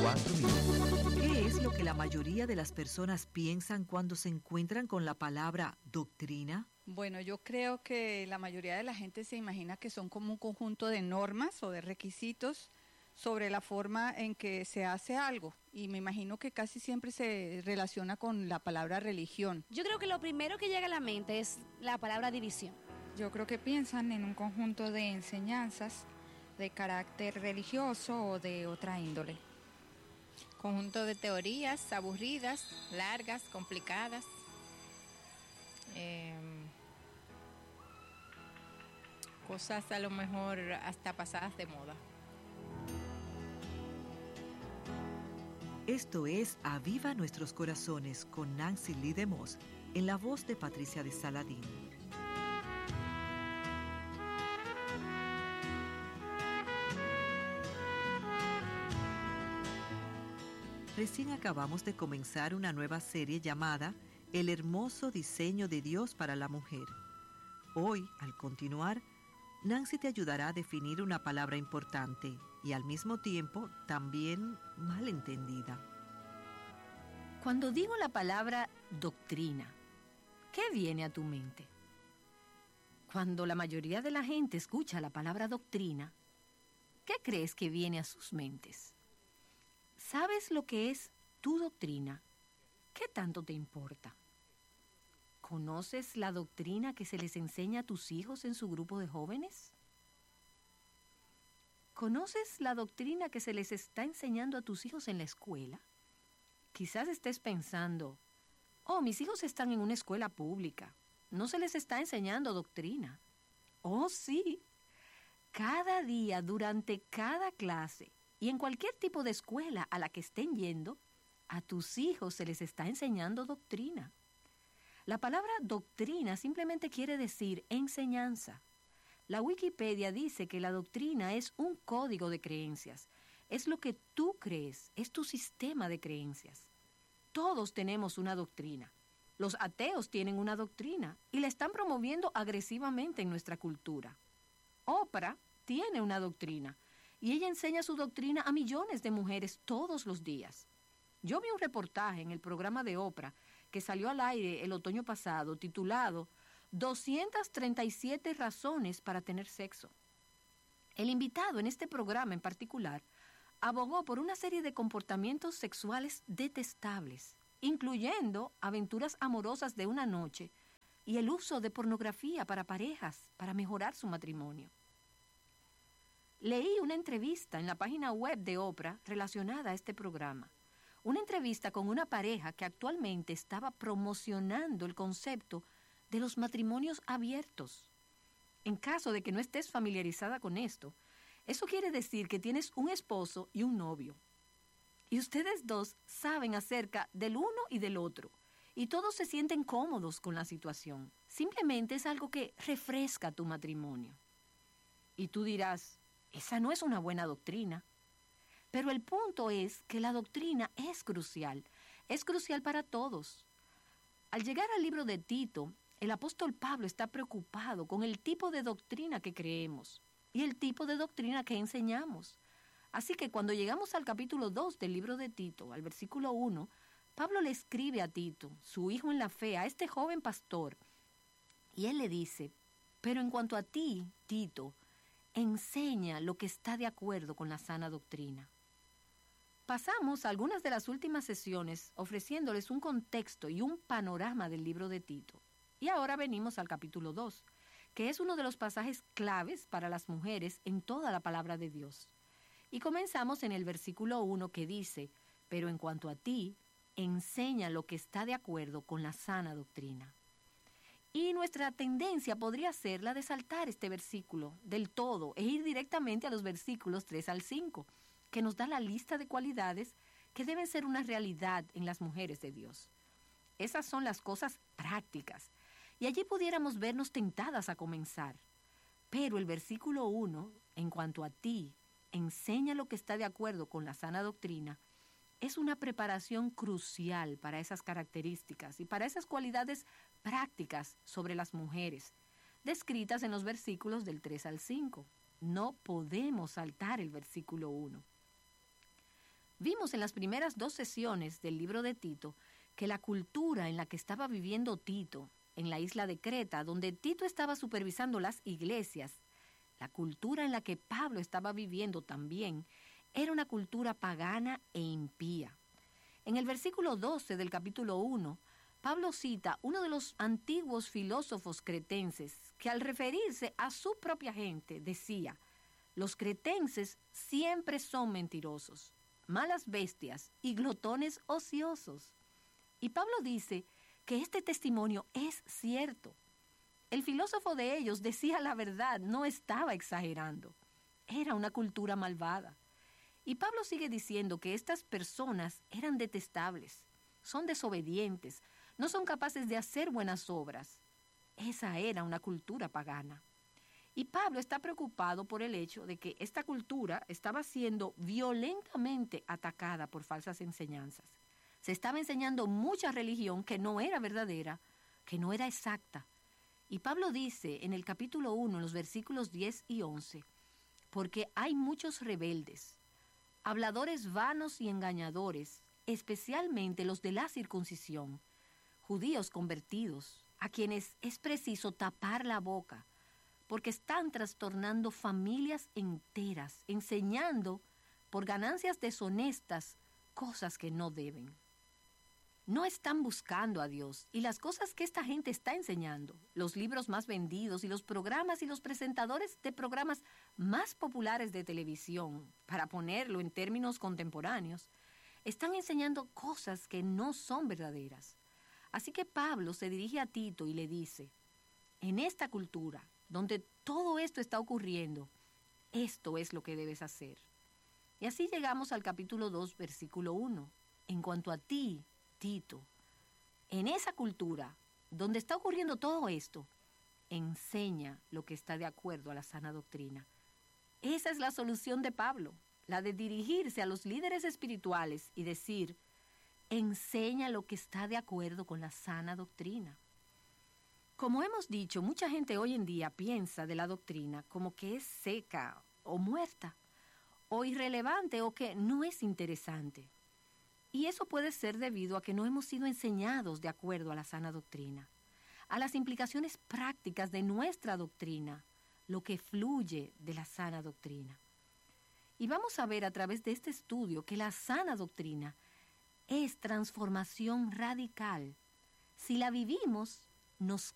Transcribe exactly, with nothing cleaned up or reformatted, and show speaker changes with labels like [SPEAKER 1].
[SPEAKER 1] cuatro minutos.
[SPEAKER 2] ¿Qué es lo que la mayoría de las personas piensan cuando se encuentran con la palabra doctrina?
[SPEAKER 3] Bueno, yo creo que la mayoría de la gente se imagina que son como un conjunto de normas o de requisitos sobre la forma en que se hace algo. Y me imagino que casi siempre se relaciona con la palabra religión.
[SPEAKER 4] Yo creo que lo primero que llega a la mente es la palabra división.
[SPEAKER 5] Yo creo que piensan en un conjunto de enseñanzas de carácter religioso o de otra índole.
[SPEAKER 6] Conjunto de teorías aburridas, largas, complicadas. Eh, cosas a lo mejor hasta pasadas de moda.
[SPEAKER 2] Esto es Aviva Nuestros Corazones con Nancy Lee DeMoss, en la voz de Patricia de Saladín. Recién acabamos de comenzar una nueva serie llamada El hermoso diseño de Dios para la mujer. Hoy, al continuar, Nancy te ayudará a definir una palabra importante y al mismo tiempo también mal entendida.
[SPEAKER 7] Cuando digo la palabra doctrina, ¿qué viene a tu mente? Cuando la mayoría de la gente escucha la palabra doctrina, ¿qué crees que viene a sus mentes? ¿Sabes lo que es tu doctrina? ¿Qué tanto te importa? ¿Conoces la doctrina que se les enseña a tus hijos en su grupo de jóvenes? ¿Conoces la doctrina que se les está enseñando a tus hijos en la escuela? Quizás estés pensando, oh, mis hijos están en una escuela pública, no se les está enseñando doctrina. Oh, sí, cada día, durante cada clase y en cualquier tipo de escuela a la que estén yendo, a tus hijos se les está enseñando doctrina. La palabra doctrina simplemente quiere decir enseñanza. La Wikipedia dice que la doctrina es un código de creencias. Es lo que tú crees, es tu sistema de creencias. Todos tenemos una doctrina. Los ateos tienen una doctrina y la están promoviendo agresivamente en nuestra cultura. Oprah tiene una doctrina y ella enseña su doctrina a millones de mujeres todos los días. Yo vi un reportaje en el programa de Oprah que salió al aire el otoño pasado titulado doscientas treinta y siete razones para tener sexo. El invitado en este programa en particular abogó por una serie de comportamientos sexuales detestables, incluyendo aventuras amorosas de una noche y el uso de pornografía para parejas para mejorar su matrimonio. Leí una entrevista en la página web de Oprah relacionada a este programa. Una entrevista con una pareja que actualmente estaba promocionando el concepto de los matrimonios abiertos. En caso de que no estés familiarizada con esto, eso quiere decir que tienes un esposo y un novio. Y ustedes dos saben acerca del uno y del otro. Y todos se sienten cómodos con la situación. Simplemente es algo que refresca tu matrimonio. Y tú dirás, esa no es una buena doctrina. Pero el punto es que la doctrina es crucial. Es crucial para todos. Al llegar al libro de Tito, el apóstol Pablo está preocupado con el tipo de doctrina que creemos y el tipo de doctrina que enseñamos. Así que cuando llegamos al capítulo dos del libro de Tito, al versículo uno, Pablo le escribe a Tito, su hijo en la fe, a este joven pastor, y él le dice, pero en cuanto a ti, Tito, enseña lo que está de acuerdo con la sana doctrina. Pasamos algunas de las últimas sesiones ofreciéndoles un contexto y un panorama del libro de Tito. Y ahora venimos al capítulo dos, que es uno de los pasajes claves para las mujeres en toda la palabra de Dios. Y comenzamos en el versículo uno que dice, pero en cuanto a ti, enseña lo que está de acuerdo con la sana doctrina. Y nuestra tendencia podría ser la de saltar este versículo del todo e ir directamente a los versículos tres al cinco, que nos da la lista de cualidades que deben ser una realidad en las mujeres de Dios. Esas son las cosas prácticas, y allí pudiéramos vernos tentadas a comenzar. Pero el versículo uno, en cuanto a ti, enseña lo que está de acuerdo con la sana doctrina, es una preparación crucial para esas características y para esas cualidades prácticas sobre las mujeres, descritas en los versículos del tres al cinco. No podemos saltar el versículo uno. Vimos en las primeras dos sesiones del libro de Tito que la cultura en la que estaba viviendo Tito, en la isla de Creta, donde Tito estaba supervisando las iglesias, la cultura en la que Pablo estaba viviendo también, era una cultura pagana e impía. En el versículo doce del capítulo uno, Pablo cita uno de los antiguos filósofos cretenses que al referirse a su propia gente decía: los cretenses siempre son mentirosos, malas bestias y glotones ociosos. Y Pablo dice que este testimonio es cierto. El filósofo de ellos decía la verdad, no estaba exagerando. Era una cultura malvada. Y Pablo sigue diciendo que estas personas eran detestables, son desobedientes, no son capaces de hacer buenas obras. Esa era una cultura pagana. Y Pablo está preocupado por el hecho de que esta cultura estaba siendo violentamente atacada por falsas enseñanzas. Se estaba enseñando mucha religión que no era verdadera, que no era exacta. Y Pablo dice en el capítulo uno, en los versículos diez y once, porque hay muchos rebeldes, habladores vanos y engañadores, especialmente los de la circuncisión, judíos convertidos, a quienes es preciso tapar la boca, porque están trastornando familias enteras, enseñando por ganancias deshonestas cosas que no deben. No están buscando a Dios y las cosas que esta gente está enseñando, los libros más vendidos y los programas y los presentadores de programas más populares de televisión, para ponerlo en términos contemporáneos, están enseñando cosas que no son verdaderas. Así que Pablo se dirige a Tito y le dice: en esta cultura, donde todo esto está ocurriendo, esto es lo que debes hacer. Y así llegamos al capítulo dos, versículo uno. En cuanto a ti, Tito, en esa cultura donde está ocurriendo todo esto, enseña lo que está de acuerdo a la sana doctrina. Esa es la solución de Pablo, la de dirigirse a los líderes espirituales y decir: enseña lo que está de acuerdo con la sana doctrina. Como hemos dicho, mucha gente hoy en día piensa de la doctrina como que es seca o muerta, o irrelevante o que no es interesante. Y eso puede ser debido a que no hemos sido enseñados de acuerdo a la sana doctrina, a las implicaciones prácticas de nuestra doctrina, lo que fluye de la sana doctrina. Y vamos a ver a través de este estudio que la sana doctrina es transformación radical. Si la vivimos, nos